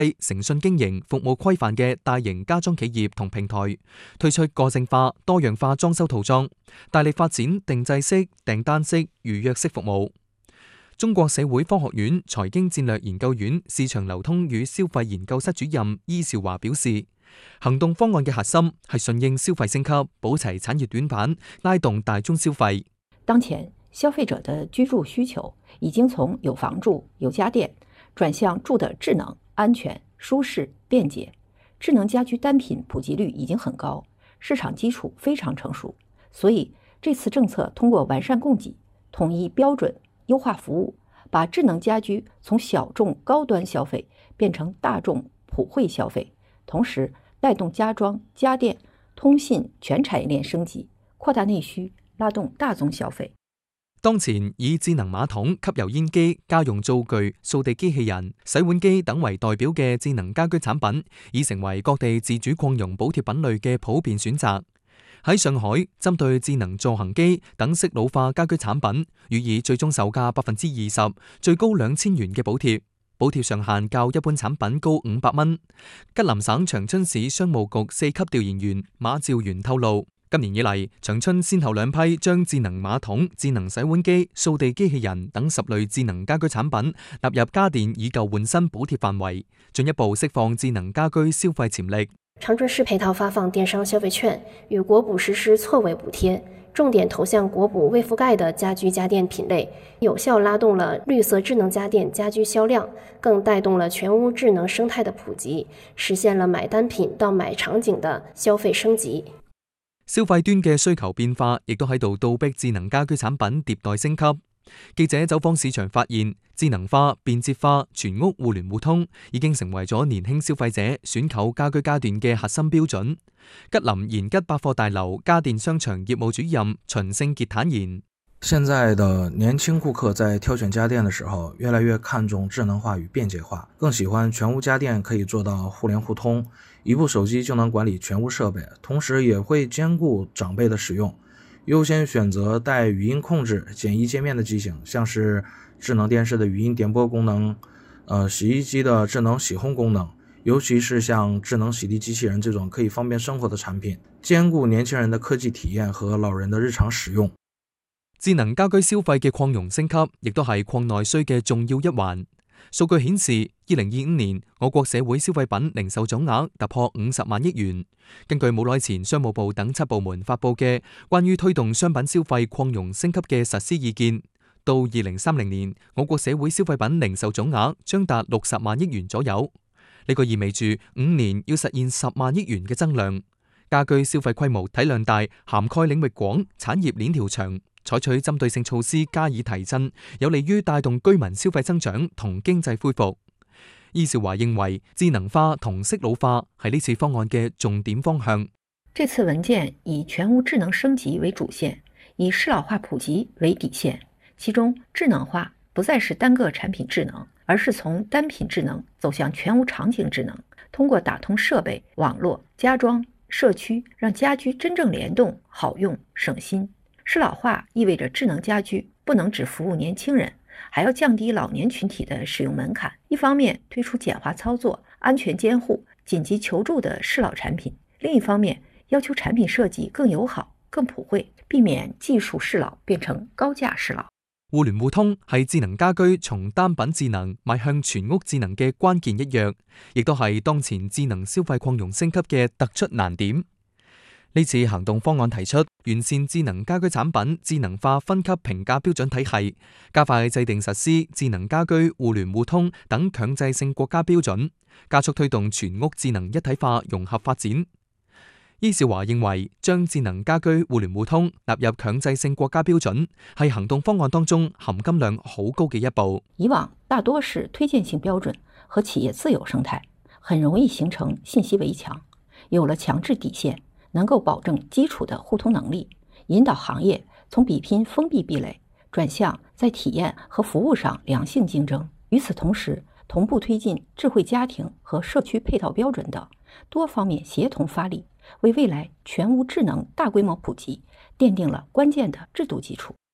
誠信經營服務規範嘅大型家裝企業同平台，推出個性化、多樣化裝修套裝，大力發展定制式、訂單式、預約式服務。中國社會科學院財經戰略研究院市場流通與消費研究室主任伊兆華表示，行動方案嘅核心係順應消費升級，補齊產業短板，拉動大宗消費。 當前消費者的居住需求已經從有房住、有家電轉向住的智能、安全、舒適、便捷。智能家居單品普及率已經很高，市場基礎非常成熟。所以這次政策通過完善供給、統一標準、優化服務，把智能家居從小眾高端消費變成大眾普惠消費，同時帶動家裝、家電、通信全產業鏈升級，擴大內需，拉動大宗消費。 當前以智能馬桶、吸油煙機、家用灶具、掃地機器人、洗碗機等為代表嘅智能家居產品，已成為各地自主擴容補貼品類嘅普遍選擇。喺上海，針對智能助行機等適老化家居產品，予以最終售價20%，最高2000元嘅補貼，補貼上限較一般產品高500蚊。吉林省長春市商務局4級調研員馬兆元透露，今年以嚟，長春先後2批將智能馬桶、智能洗碗機、掃地機器人等10類智能家居產品納入家電以舊換新補貼範圍，進一步釋放智能家居消費潛力。 長春市配套發放電商消費券，與國補實施錯位補貼，重點投向國補未覆蓋的家居家電品類，有效拉動了綠色智能家電家居銷量，更帶動了全屋智能生態的普及，實現了買單品到買場景的消費升級。 消費端嘅需求變化，亦都喺度倒逼智能家居產品迭代升級。記者走訪市場發現，智能化、便捷化、全屋互聯互通已經成為咗年輕消費者選購家居家電嘅核心標準。吉林延吉百貨大樓家電商場業務主任秦勝傑坦言， 現在的年輕顧客在挑選家電的時候，越來越看重智能化與便捷化，更喜歡全屋家電可以做到互聯互通，一部手機就能管理全屋設備，同時也會兼顧長輩的使用，優先選擇帶語音控制、簡易界面的機型，像是智能電視的語音點播功能，洗衣機的智能洗烘功能，尤其是像智能洗地機器人這種可以方便生活的產品，兼顧年輕人的科技體驗和老人的日常使用。 智能家居消費嘅擴容升級，亦都係擴內需嘅重要一環。數據顯示，2025年我國社會消費品零售總額突破50萬億元。根據冇耐前商務部等7部門發佈嘅關於推動商品消費擴容升級嘅實施意見，到2030年，我國社會消費品零售總額將達60萬億元左右。呢個意味住5年要實現10萬億元嘅增量。家居消費規模體量大，涵蓋領域廣，產業鏈條長。採取針對性措施加以提振，有利於帶動居民消費增長同經濟恢復。伊兆華認為，智能化同適老化係呢次方案嘅重點方向。 這次文件以全屋智能升級為主線，以適老化普及為底線。其中，智能化不再是單個產品智能，而是從單品智能走向全屋場景智能，通過打通設備、網絡、家裝、社區，讓家居真正聯動、好用、省心。適老化意味着智能家居不能只服務年輕人，還要降低老年群體的使用門檻。一方面推出簡化操作、安全監護、緊急求助的適老產品，另一方面要求產品設計更友好、更普惠，避免技術適老變成高價適老。 互聯互通係智能家居從單品智能邁向全屋智能嘅關鍵一躍，亦都係當前智能消費擴容升級嘅突出難點。呢次行動方案提出完善智能家居產品智能化分級評價標準體系，加快制定實施智能家居互聯互通等強制性國家標準，加速推動全屋智能一體化融合發展。伊兆華認為，將智能家居互聯互通納入強制性國家標準，係行動方案當中含金量好高嘅一步。 以往大多是推薦性標準和企業自有生態，很容易形成信息圍牆。有了強制底線，能夠保證基礎的互通能力，引導行業從比拼封閉壁壘，轉向在體驗和服務上良性競爭。與此同時，同步推進智慧家庭和社區配套標準等多方面協同發力，為未來全屋智能大規模普及奠定了關鍵的制度基礎。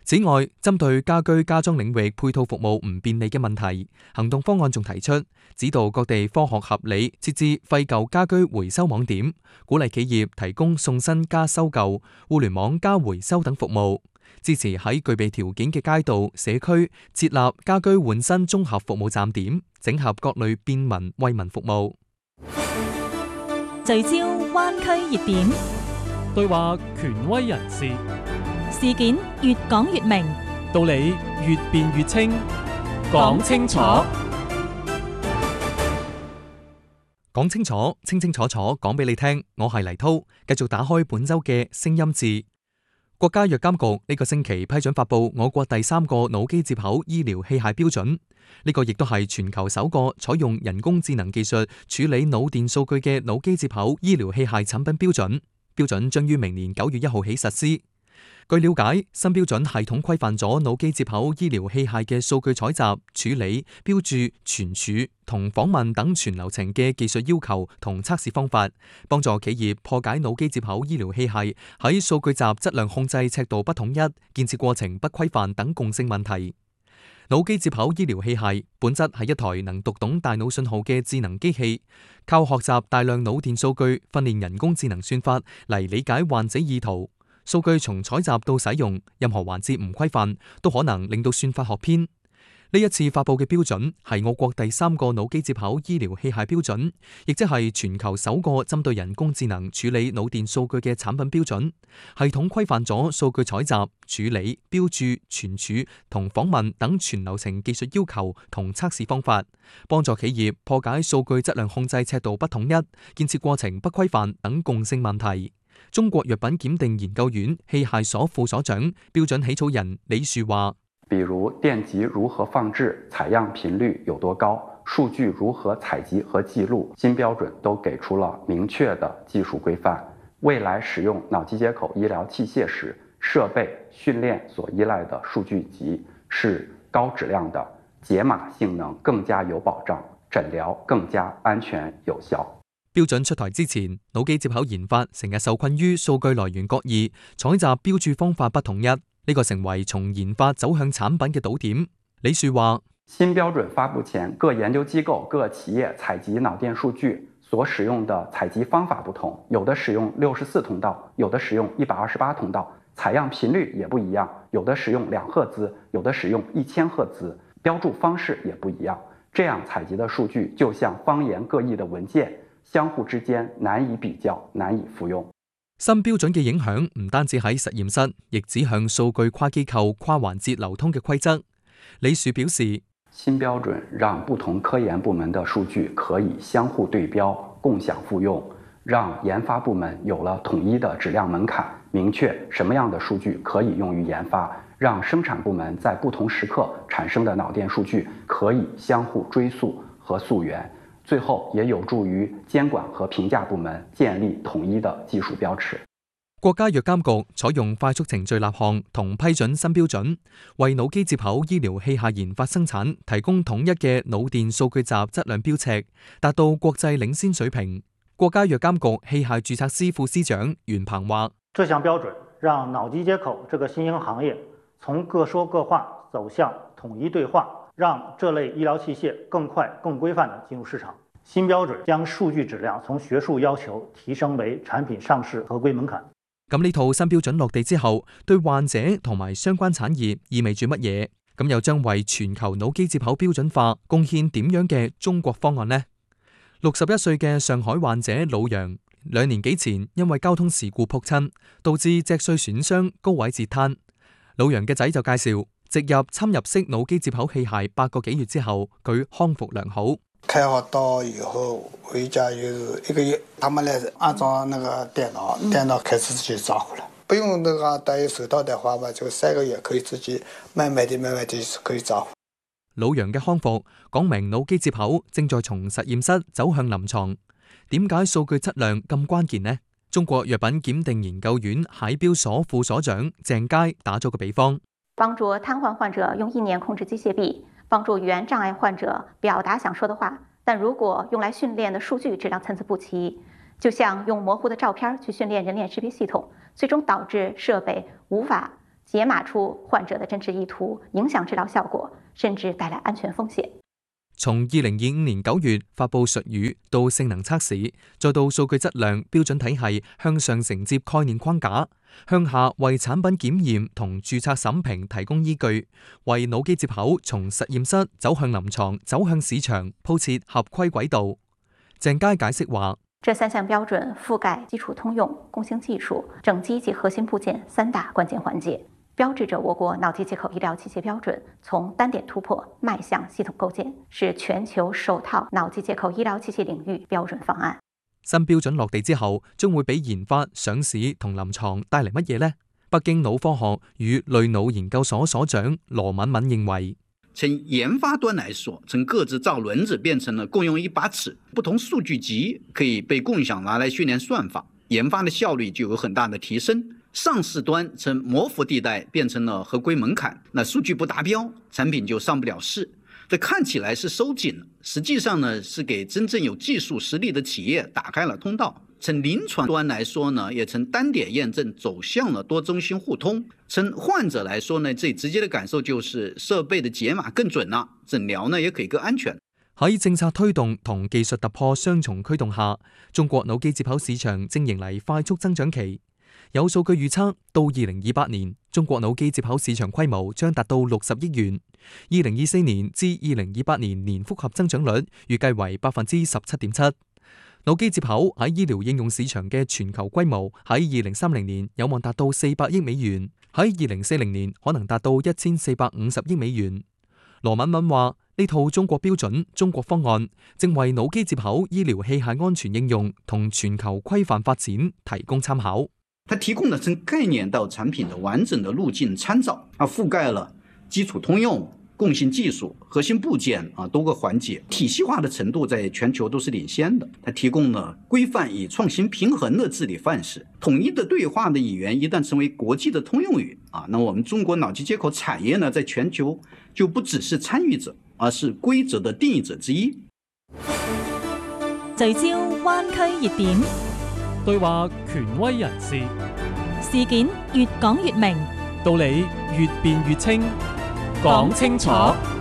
此外，針對家居家裝領域配套服務唔便利嘅問題，行動方案仲提出指導各地科學合理設置廢舊家居回收網點，鼓勵企業提供送新加收舊、互聯網加回收等服務，支持喺具備條件嘅街道、社區設立家居換新綜合服務站點，整合各類便民惠民服務。 聚焦灣區熱點， 對話權威人士， 事件越講越明， 道理越辯越清，講清楚。 講清楚，清清楚楚講俾你聽。我係黎濤，繼續打開本周嘅聲音誌。國家藥監局呢個星期批准發布我國第3個腦機接口醫療器械標準，呢個亦都係全球首個採用人工智能技術處理腦電數據嘅腦機接口醫療器械產品標準。標準將於明年9月1號起實施。據了解，新標準系統規範咗腦機接口醫療器械嘅數據採集、處理、標注、存儲同訪問等全流程嘅技術要求同測試方法，幫助企業破解腦機接口醫療器械喺數據集質量控制尺度不統一、建設過程不規範等共性問題。腦機接口醫療器械本質係一台能讀懂大腦信號嘅智能機器，靠學習大量腦電數據訓練人工智能算法嚟理解患者意圖。數據從採集到使用，任何環節唔規範，都可能令到算法學偏。呢一次發佈嘅標準係我國第3個腦機接口醫療器械標準，亦即係全球首個針對人工智能處理腦電數據嘅產品標準。系統規範咗數據採集、處理、標注、存儲同訪問等全流程技術要求同測試方法，幫助企業破解數據質量控制尺度不統一、建設過程不規範等共性問題。中國藥品檢定研究院器械所副所長、標準起草人李樹話： 比如電極如何放置、採樣頻率有多高、數據如何採集和記錄，新標準都給出了明確的技術規範。未來使用腦機接口醫療器械時，設備訓練所依賴的數據集是高質量的，解碼性能更加有保障，診療更加安全有效。 標準出台之前，腦機接口研發成日受困於數據來源各異、採集標注方法不統一，呢個成為從研發走向產品嘅堵點。李樹話： 新標準發布前，各研究機構、各企業採集腦電數據所使用的採集方法不同，有的使用64通道，有的使用128通道，採樣頻率也不一樣，有的使用2赫茲，有的使用1000赫茲，標注方式也不一樣。這樣採集的數據就像方言各異的文件，相互之間難以比較，難以複用。 新標準嘅影響唔單止喺實驗室，亦指向數據跨機構、跨環節流通嘅規則。李樹表示， 新標準讓不同科研部門的數據可以相互對標、共享複用，讓研發部門有了統一的質量門檻，明確什麼樣的數據可以用於研發，讓生產部門在不同時刻產生的腦電數據可以相互追溯和溯源。最後也有助於監管和評價部門建立統一的技術標尺。 國家藥監局採用快速程序立項同批准新標準，為腦機接口醫療器械研發生產提供統一嘅腦電數據集質量標尺，達到國際領先水平。國家藥監局器械註冊司副司長袁鵬話： 這項標準讓腦機接口這個新興行業從各說各話走向統一對話，讓這類醫療器械更快、更規範地進入市場。新標準將數據質量從學術要求提升為產品上市合規門檻。 咁呢套新標準落地之後，對患者同埋相關產業意味住乜嘢？咁又將為全球腦機接口標準化貢獻點樣嘅中國方案呢？61歲嘅上海患者老楊，2年幾前因為交通事故撲親，導致脊髓損傷、高位截癱。老楊嘅仔就介紹，植入侵入式腦機接口器械8個幾月之後，佢康復良好。 開好刀以後回家有1個月，他們來安裝那個電腦開始自己照顧了，不用那個戴手套的話吧，就3個月可以自己慢慢地可以照顧。 老楊嘅康復講明腦機接口正在從實驗室走向臨床。點解數據質量咁關鍵呢？中國藥品檢定研究院械標所副所長鄭佳打咗個比方， 幫助癱瘓患者用意念控制機械臂，幫助語言障礙患者表達想說的話，但如果用來訓練的數據質量參差不齊，就像用模糊的照片去訓練人臉識別系統，最終導致設備無法解码出患者的真实意圖，影響治療效果，甚至帶來安全風險。 從2025年9月發布術語到性能測試，再到數據質量標準體系向上承接概念框架，向下為產品檢驗同註冊審評提供依據，為腦機接口從實驗室走向臨床、走向市場鋪設合規軌道。鄭佳解釋話： 這3項標準覆蓋基礎通用、共性技術、整機及核心部件3大關鍵環節，標誌着我國腦機接口醫療器械標準從單點突破邁向系統構建，是全球首套腦機接口醫療器械領域標準方案。 新標準落地之後，將會俾研發、上市同臨床帶嚟乜嘢呢？北京腦科學與類腦研究所所長羅敏敏認為， 從研發端來說，從各自造輪子變成了共用一把尺，不同數據集可以被共享拿來訓練算法，研發的效率就有很大的提升。上市端從模糊地帶變成了合規門檻，那數據不達標，產品就上不了市。這看起來是收緊了，實際上呢是給真正有技術實力的企業打開了通道。從臨床端來說呢，也從單點驗證走向了多中心互通。從患者來說呢，最直接的感受就是設備的解碼更準了，診療呢也可以更安全。 喺政策推動同技術突破雙重驅動下，中國腦機接口市場正迎嚟快速增長期。有數據預測，到2028年，中國腦機接口市場規模將達到60億元。2024年至2028年年複合增長率預計為17.7%。腦機接口喺醫療應用市場嘅全球規模喺2030年有望達到400億美元，喺2040年可能達到1450億美元。羅敏敏話：呢套中國標準、中國方案正為腦機接口醫療器械安全應用同全球規範發展提供參考。 它提供了從概念到產品的完整的路徑參照，覆蓋了基礎通用、共性技術、核心部件多個環節，體系化的程度在全球都是領先的。它提供了規範與創新平衡的治理範式，統一的對話的語言一旦成為國際的通用語那我們中國腦機接口產業呢，在全球就不只是參與者，而是規則的定義者之一。 聚焦灣區熱點， 對話權威人士， 事件越講越明， 道理越辯越清，講清楚，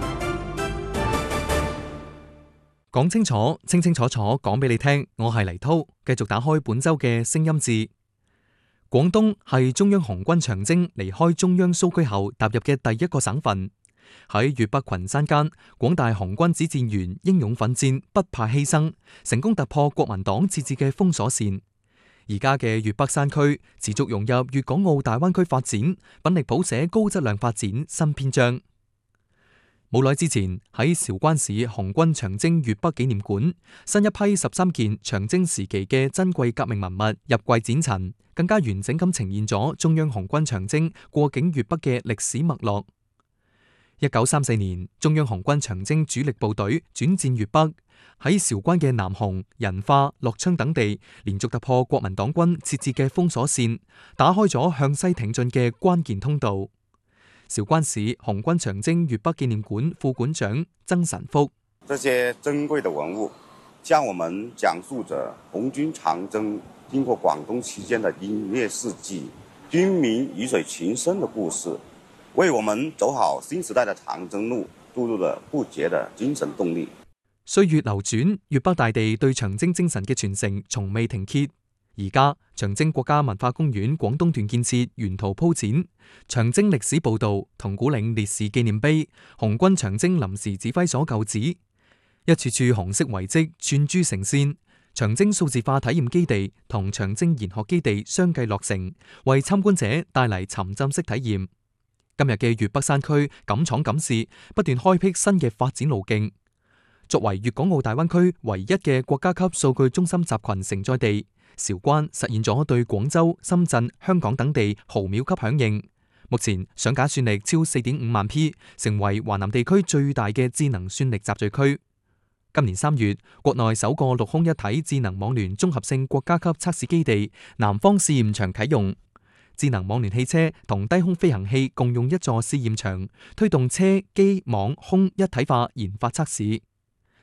講清楚，清清楚楚講俾你聽。我係黎濤，繼續打開本周嘅聲音誌。廣東係中央紅軍長征離開中央蘇區後踏入嘅第一個省份。喺粵北群山間，廣大紅軍指戰員英勇奮戰，不怕犧牲，成功突破國民黨設置嘅封鎖線。而家嘅粵北山區持續融入粵港澳大灣區發展，奮力譜寫高質量發展新篇章。冇耐之前喺韶關市紅軍長征粵北紀念館，新一批13件長征時期嘅珍貴革命文物入櫃展陳，更加完整咁呈現咗中央紅軍長征過境粵北嘅歷史脈絡。1934年，中央紅軍長征主力部隊轉戰粵北，喺韶關嘅南雄、仁化、樂昌等地，連續突破國民黨軍設置嘅封鎖線，打開咗向西挺進嘅關鍵通道。韶關市紅軍長征粵北紀念館副館長曾神福： 這些珍貴的文物，向我們講述着紅軍長征經過廣東期間的英烈事蹟、軍民魚水情深的故事，為我們走好新時代的長征路注入了不竭的精神動力。 歲月流轉，粵北大地對長征精神嘅傳承從未停歇。而家長征國家文化公園廣東段建設沿途鋪展，長征歷史報道、銅鼓嶺烈士紀念碑、紅軍長征臨時指揮所舊址，一處處紅色遺跡串珠成線。長征數字化體驗基地同長征研學基地相繼落成，為參觀者帶嚟沉浸式體驗。今日嘅粵北山區敢闖敢試，不斷開闢新嘅發展路徑。作為粵港澳大灣區唯一嘅國家級數據中心集群承載地，韶關實現咗對廣州、深圳、香港等地毫秒級響應。目前上架算力超4.5萬 P， 成為華南地區最大嘅智能算力集聚區。今年3月，國內首個陸空一體智能網聯綜合性國家級測試基地南方試驗場啟用。智能網聯汽車同低空飛行器共用一座試驗場，推動車機網空一體化研發測試。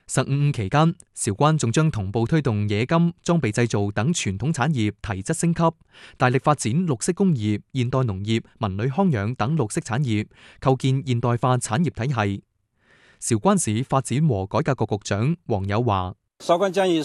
"10.55" 期間，韶關仲將同步推動冶金、裝備製造等傳統產業提質升級，大力發展綠色工業、現代農業、文旅康養等綠色產業，構建現代化產業體系。韶關市發展和改革局局長黃友華： 韶關將以